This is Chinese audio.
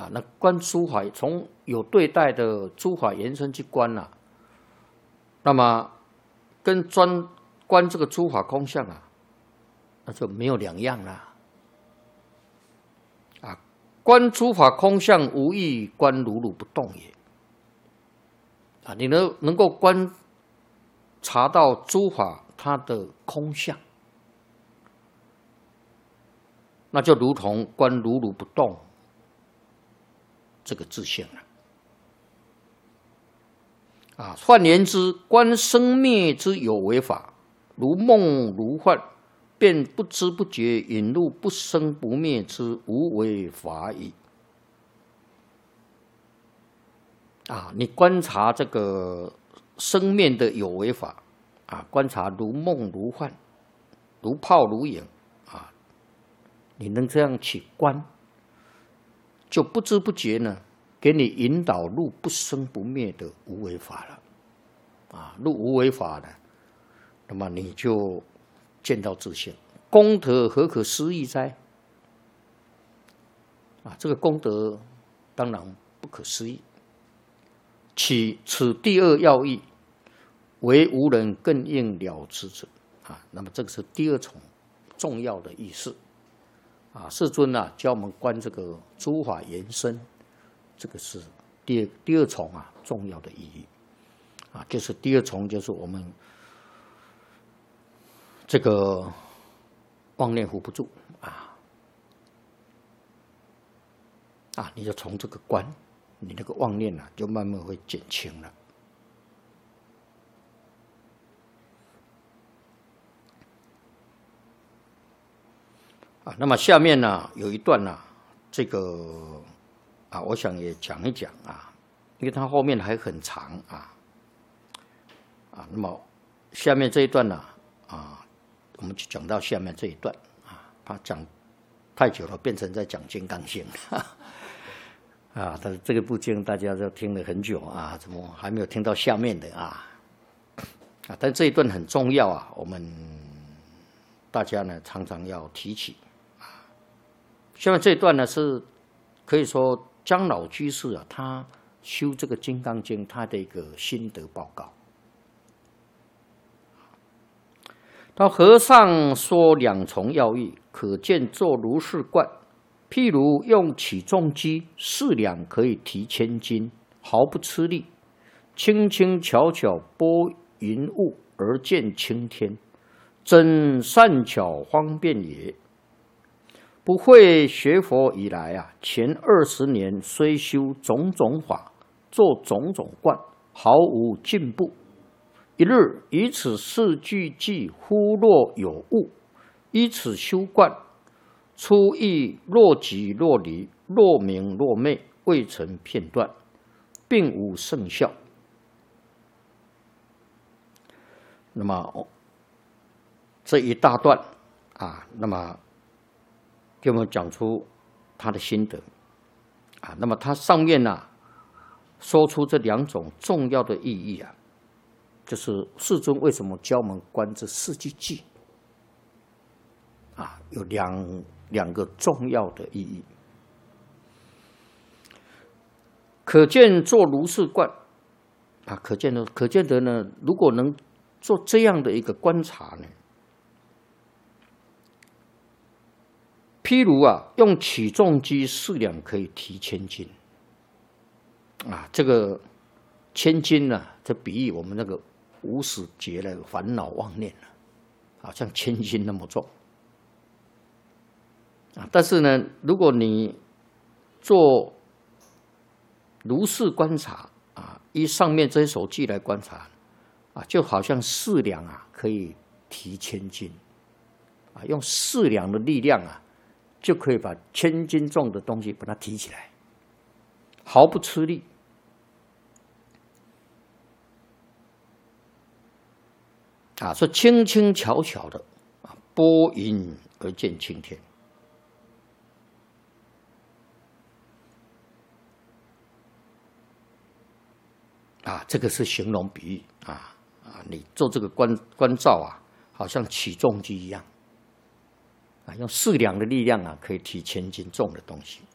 啊，那观诸法从有对待的诸法延伸去观啊，那么跟观这个诸法空相啊，那就没有两样啦。啊，观诸法空相无异观如如不动也。啊，你能够观察到诸法它的空相，那就如同观如如不动这个自性了。啊，换言之，观生灭之有为法，如梦如幻，便不知不觉引入不生不灭之无为法矣。啊，你观察这个生灭的有为法，啊，观察如梦如幻，如泡如影，啊，你能这样去观，就不知不觉呢，给你引导入不生不灭的无为法了。啊，入无为法呢，那么你就见到自性，功德何可思议哉？啊，这个功德当然不可思议。此第二要义，为无人更应了之者。啊，那么这个是第二重重要的意思。啊，世尊啊，教我们观这个诸法延伸，这个是第二重啊重要的意义。啊，就是第二重，就是我们这个妄念扶不住啊，你就从这个观，你那个妄念啊，就慢慢会减轻了。啊，那么下面呢有一段呢，这个我想也讲一讲啊，因为它后面还很长啊。那么下面这一段呢，我们就讲到下面这一段啊，他讲太久了，变成在讲《金刚经》啊，但是这个部经大家都听了很久啊，怎么还没有听到下面的啊？但这一段很重要啊，我们大家呢常常要提起啊。下面这一段呢是可以说姜老居士啊，他修这个《金刚经》他的一个心得报告。他和尚说两重要义，可见作如是观。譬如用起重机4两可以提1000斤，毫不吃力，轻轻巧巧拨云雾而见青天，真善巧方便也。不会学佛以来啊，前20年虽修种种法，做种种观，毫无进步。一日以此4句偈忽若有悟，依此修观，初亦若即若离，若明若昧，未曾片段，并无圣效。那么这一大段啊，那么给我们讲出他的心得啊。那么他上面呢，说出这2种重要的意义啊。就是世尊为什么教我们观这4句偈啊？有两个重要的意义。可见作如是观啊，可见得呢，如果能做这样的一个观察呢，譬如用起重机4两可以提1000斤啊，这个1000斤呢，这比喻我们那个50劫的烦恼妄念好像1000斤那么重但是呢，如果你做如是观察依上面这些首偈来观察就好像4两可以提1000斤用4两的力量就可以把1000斤重的东西把它提起来，毫不吃力。说轻轻巧巧的拨云而见青天这个是形容比喻你做这个观照好像起重机一样用4两的力量可以提1000斤重的东西